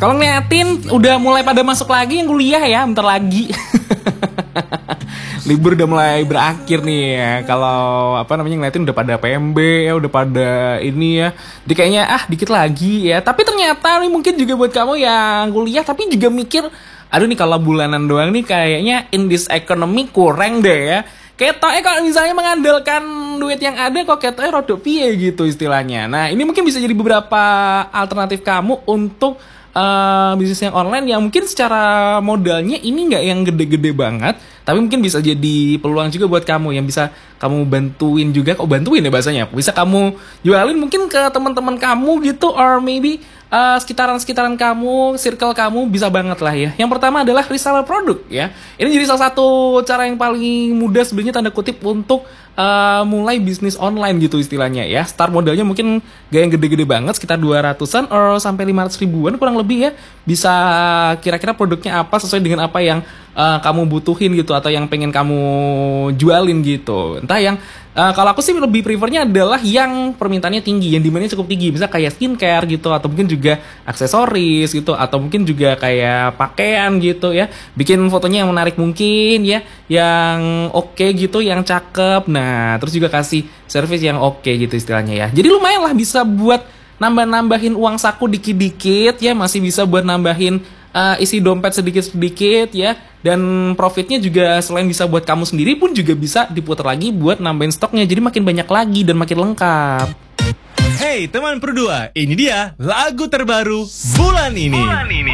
kalau ngeliatin udah mulai pada masuk lagi yang kuliah ya, bentar lagi. Libur udah mulai berakhir nih ya. Kalau ngeliatin udah pada PMB ya, udah pada ini ya. Jadi kayaknya dikit lagi ya. Tapi ternyata nih mungkin juga buat kamu yang kuliah tapi juga mikir, aduh nih kalau bulanan doang nih kayaknya in this economy kurang deh ya. Ketoke kalau misalnya mengandalkan duit yang ada kok ketoke rada piye gitu istilahnya. Nah, ini mungkin bisa jadi beberapa alternatif kamu untuk bisnis yang online yang mungkin secara modalnya ini nggak yang gede-gede banget, tapi mungkin bisa jadi peluang juga buat kamu yang bisa kamu bantuin juga. Kok bantuin ya bahasanya? Bisa kamu jualin mungkin ke teman-teman kamu gitu, or maybe sekitaran kamu, circle kamu, bisa banget lah ya. Yang pertama adalah reseller produk ya. Ini jadi salah satu cara yang paling mudah sebenarnya tanda kutip untuk mulai bisnis online gitu istilahnya ya. Start modalnya mungkin gak yang gede-gede banget, sekitar 200-an or sampai 500 ribuan kurang lebih ya. Bisa kira-kira produknya apa sesuai dengan apa yang kamu butuhin gitu, atau yang pengen kamu jualin gitu. Entah yang kalau aku sih lebih prefernya adalah yang permintaannya tinggi, yang demandnya cukup tinggi, bisa kayak skincare gitu, atau mungkin juga aksesoris gitu, atau mungkin juga kayak pakaian gitu ya. Bikin fotonya yang menarik mungkin ya, yang oke gitu, yang cakep. Nah, terus juga kasih service yang oke gitu istilahnya ya. Jadi lumayan lah bisa buat nambah-nambahin uang saku dikit-dikit ya, masih bisa buat nambahin isi dompet sedikit-sedikit ya. Dan profitnya juga selain bisa buat kamu sendiri pun juga bisa diputar lagi buat nambahin stoknya. Jadi makin banyak lagi dan makin lengkap. Hey teman Pro 2, ini dia lagu terbaru bulan ini.